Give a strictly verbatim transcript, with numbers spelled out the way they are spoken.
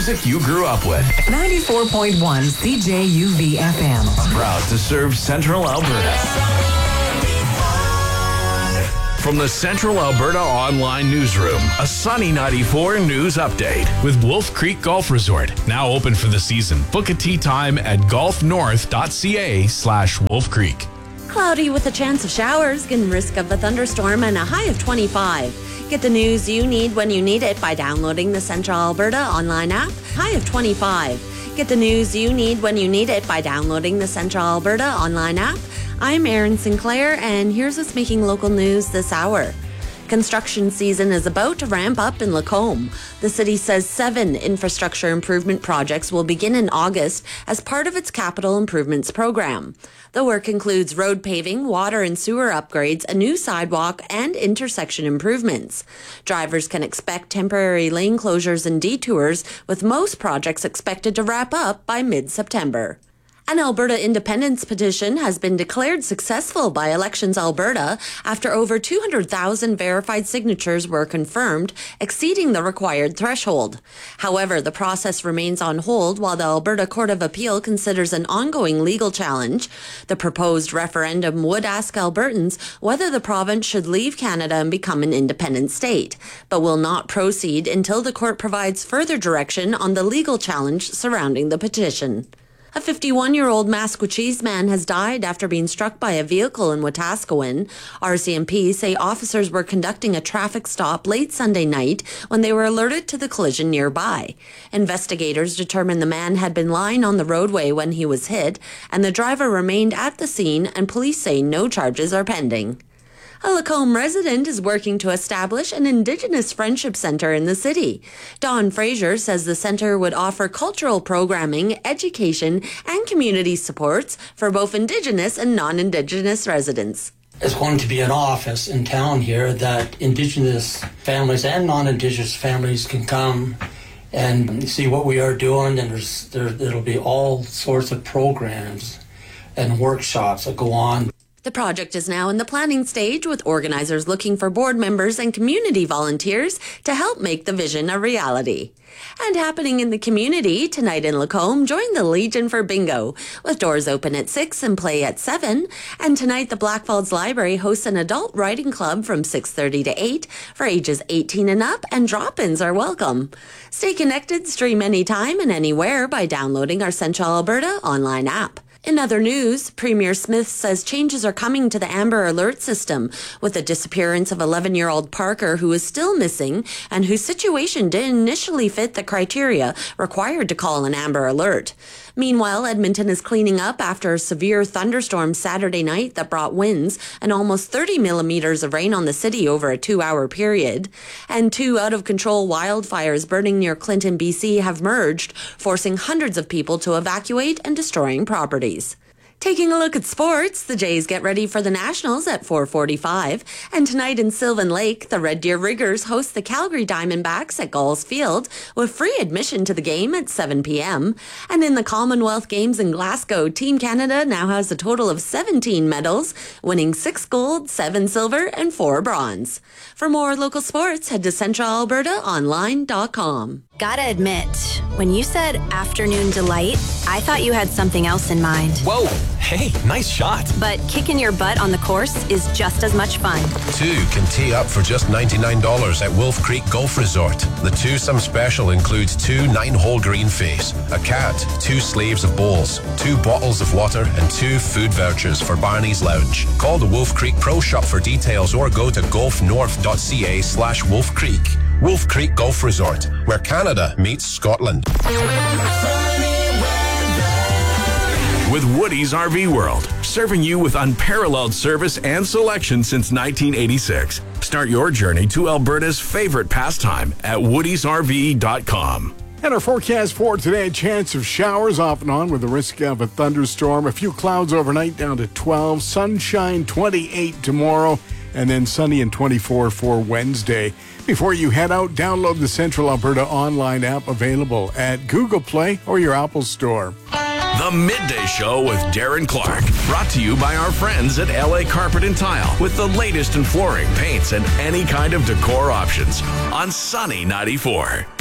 music you grew up with. ninety-four point one C J U V F M. Proud to serve Central Alberta. From the Central Alberta Online Newsroom, a Sunny ninety-four news update. With Wolf Creek Golf Resort, now open for the season. Book a tee time at golfnorth.ca slash Wolf Creek. Cloudy with a chance of showers and risk of a thunderstorm and a high of twenty-five. Get the news you need when you need it by downloading the Central Alberta online app. High of twenty-five. Get the news you need when you need it by downloading the Central Alberta online app. I'm Erin Sinclair, and here's what's making local news this hour. Construction season is about to ramp up in Lacombe. The city says seven infrastructure improvement projects will begin in August as part of its capital improvements program. The work includes road paving, water and sewer upgrades, a new sidewalk, and intersection improvements. Drivers can expect temporary lane closures and detours, with most projects expected to wrap up by mid-September. An Alberta independence petition has been declared successful by Elections Alberta after over two hundred thousand verified signatures were confirmed, exceeding the required threshold. However, the process remains on hold while the Alberta Court of Appeal considers an ongoing legal challenge. The proposed referendum would ask Albertans whether the province should leave Canada and become an independent state, but will not proceed until the court provides further direction on the legal challenge surrounding the petition. A fifty-one-year-old Masquachese man has died after being struck by a vehicle in Wetaskiwin. R C M P say officers were conducting a traffic stop late Sunday night when they were alerted to the collision nearby. Investigators determined the man had been lying on the roadway when he was hit, and the driver remained at the scene, and police say no charges are pending. A Lacombe resident is working to establish an Indigenous Friendship Centre in the city. Dawn Fraser says the centre would offer cultural programming, education, and community supports for both Indigenous and non-Indigenous residents. There's going to be an office in town here that Indigenous families and non-Indigenous families can come and see what we are doing, and there's, there, there'll be all sorts of programs and workshops that go on. The project is now in the planning stage, with organizers looking for board members and community volunteers to help make the vision a reality. And happening in the community, tonight in Lacombe, join the Legion for Bingo, with doors open at six and play at seven. And tonight, the Blackfalds Library hosts an adult writing club from six thirty to eight for ages eighteen and up, and drop-ins are welcome. Stay connected, stream anytime and anywhere by downloading our Central Alberta online app. In other news, Premier Smith says changes are coming to the Amber Alert system, with the disappearance of eleven-year-old Parker, who is still missing and whose situation didn't initially fit the criteria required to call an Amber Alert. Meanwhile, Edmonton is cleaning up after a severe thunderstorm Saturday night that brought winds and almost thirty millimeters of rain on the city over a two-hour period. And two out-of-control wildfires burning near Clinton, B C have merged, forcing hundreds of people to evacuate and destroying properties. Taking a look at sports, the Jays get ready for the Nationals at four forty-five. And tonight in Sylvan Lake, the Red Deer Riggers host the Calgary Diamondbacks at Galls Field with free admission to the game at seven p.m. And in the Commonwealth Games in Glasgow, Team Canada now has a total of seventeen medals, winning six gold, seven silver, and four bronze. For more local sports, head to central alberta online dot com. Gotta admit, when you said afternoon delight, I thought you had something else in mind. Whoa, hey, nice shot. But kicking your butt on the course is just as much fun. Two can tee up for just ninety-nine dollars at Wolf Creek Golf Resort. The twosome special includes two nine-hole green fees, a cat, two sleeves of bowls, two bottles of water, and two food vouchers for Barney's Lounge. Call the Wolf Creek Pro Shop for details or go to golfnorth.ca slash Wolf Creek. Wolf Creek Golf Resort, where Canada meets Scotland. With Woody's R V World, serving you with unparalleled service and selection since nineteen eighty-six. Start your journey to Alberta's favorite pastime at woodies r v dot com. And our forecast for today, a chance of showers off and on with the risk of a thunderstorm. A few clouds overnight down to twelve. Sunshine twenty-eight tomorrow. And then sunny and twenty-four for Wednesday. Before you head out, download the Central Alberta online app, available at Google Play or your Apple Store. The Midday Show with Darren Clark. Brought to you by our friends at L A Carpet and Tile, with the latest in flooring, paints, and any kind of decor options on Sunny ninety-four.